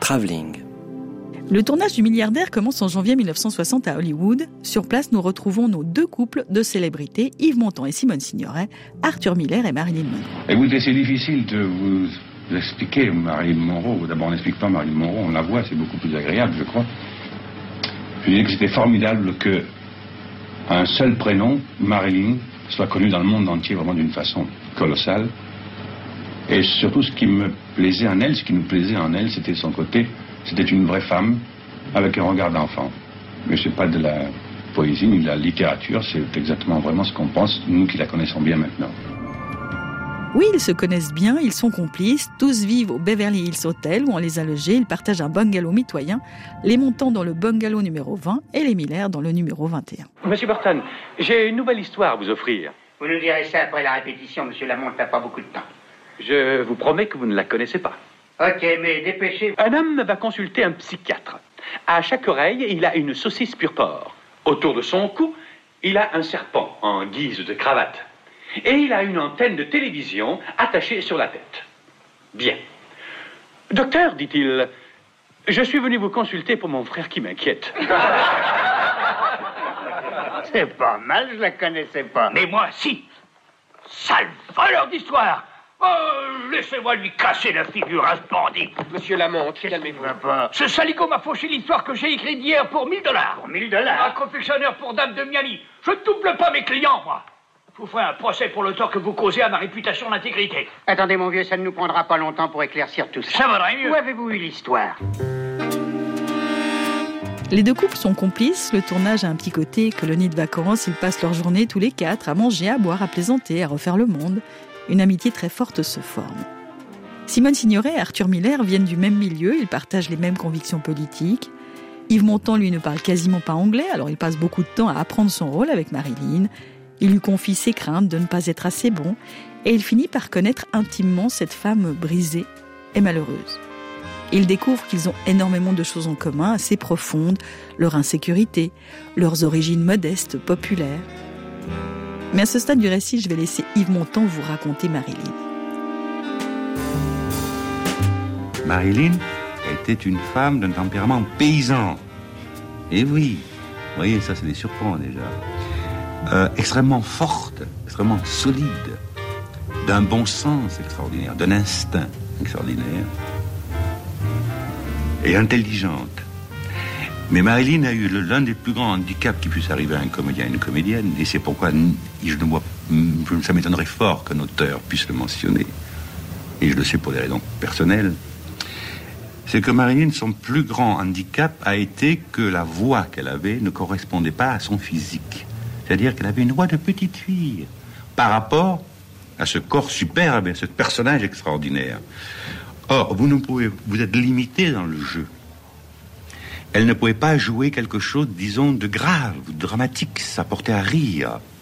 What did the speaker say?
Travelling. Le tournage du Milliardaire commence en janvier 1960 à Hollywood. Sur place, nous retrouvons nos deux couples de célébrités, Yves Montand et Simone Signoret, Arthur Miller et Marilyn Monroe. Écoutez, c'est difficile de vous expliquer Marilyn Monroe. D'abord, on n'explique pas Marilyn Monroe, on la voit, c'est beaucoup plus agréable, je crois. Je disais que c'était formidable qu'un seul prénom, Marilyn, soit connu dans le monde entier vraiment d'une façon colossale. Et surtout, ce qui me plaisait en elle, ce qui nous plaisait en elle, c'était son côté. C'était une vraie femme avec un regard d'enfant. Mais c'est pas de la poésie ni de la littérature, c'est exactement vraiment ce qu'on pense, nous qui la connaissons bien maintenant. Oui, ils se connaissent bien, ils sont complices, tous vivent au Beverly Hills Hotel où on les a logés, ils partagent un bungalow mitoyen, les Montand dans le bungalow numéro 20 et les Miller dans le numéro 21. Monsieur Burton, j'ai une nouvelle histoire à vous offrir. Vous nous direz ça après la répétition, monsieur Lamont n'a pas beaucoup de temps. Je vous promets que vous ne la connaissez pas. Ok, mais dépêchez-vous. Un homme va consulter un psychiatre. À chaque oreille, il a une saucisse pur porc. Autour de son cou, il a un serpent en guise de cravate. Et il a une antenne de télévision attachée sur la tête. Bien. Docteur, dit-il, je suis venu vous consulter pour mon frère qui m'inquiète. C'est pas mal, je la connaissais pas. Mais moi, si. Sale voleur d'histoire. Oh, laissez-moi lui casser la figure à ce bandit. Monsieur Lamont, calmez-vous. Ce saligo m'a fauché l'histoire que j'ai écrite hier pour $1000. Pour $1000? Un confectionneur pour dame de Miami. Je ne double pas mes clients, moi. Je vous ferai un procès pour le tort que vous causez à ma réputation d'intégrité. Attendez, mon vieux, ça ne nous prendra pas longtemps pour éclaircir tout ça. Ça vaudrait mieux. Où avez-vous eu l'histoire? Les deux couples sont complices, le tournage a un petit côté colonie de vacances, ils passent leur journée tous les quatre à manger, à boire, à plaisanter, à refaire le monde. Une amitié très forte se forme. Simone Signoret et Arthur Miller viennent du même milieu, ils partagent les mêmes convictions politiques. Yves Montand, lui, ne parle quasiment pas anglais, alors il passe beaucoup de temps à apprendre son rôle avec Marilyn. Il lui confie ses craintes de ne pas être assez bon, et il finit par connaître intimement cette femme brisée et malheureuse. Il découvre qu'ils ont énormément de choses en commun, assez profondes, leur insécurité, leurs origines modestes, populaires. Mais à ce stade du récit, je vais laisser Yves Montand vous raconter Marilyn. Marilyn était une femme d'un tempérament paysan. Et oui, vous voyez, ça, les surprend déjà. Extrêmement forte, extrêmement solide, d'un bon sens extraordinaire, d'un instinct extraordinaire, et intelligente. Mais Marilyn a eu l'un des plus grands handicaps qui puisse arriver à un comédien et une comédienne, et c'est pourquoi ça m'étonnerait fort qu'un auteur puisse le mentionner, et je le sais pour des raisons personnelles, c'est que Marilyn, son plus grand handicap a été que la voix qu'elle avait ne correspondait pas à son physique. C'est-à-dire qu'elle avait une voix de petite fille par rapport à ce corps superbe et à ce personnage extraordinaire. Or, vous êtes limité dans le jeu. Elle ne pouvait pas jouer quelque chose, disons, de grave, de dramatique, ça portait à rire.